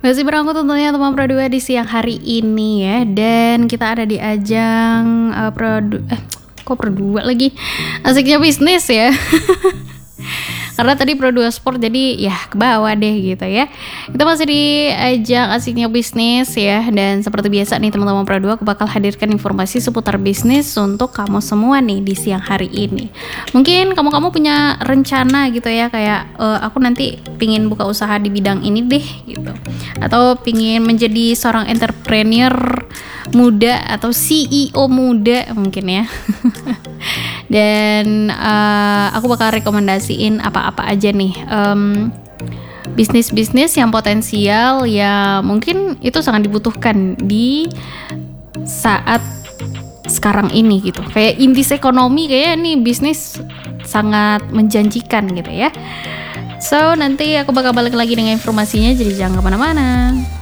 Masih bareng aku tentunya teman Pro 2 di siang hari ini ya. Dan kita ada di ajang kok Pro 2 lagi. Asiknya bisnis ya. Karena tadi Pro 2 Sport jadi ya ke bawah deh gitu ya. Kita masih di ajang asiknya bisnis ya. Dan seperti biasa nih teman-teman Pro 2, aku bakal hadirkan informasi seputar bisnis untuk kamu semua nih di siang hari ini. Mungkin kamu punya rencana gitu ya, kayak aku nanti pingin buka usaha di bidang ini deh gitu. Atau pingin menjadi seorang entrepreneur muda atau CEO muda mungkin ya. Dan aku bakal rekomendasiin apa-apa aja nih bisnis-bisnis yang potensial ya, mungkin itu sangat dibutuhkan di saat sekarang ini gitu. Kayak intis ekonomi, kayak nih bisnis sangat menjanjikan gitu ya. So nanti aku bakal balik lagi dengan informasinya, jadi jangan kemana-mana.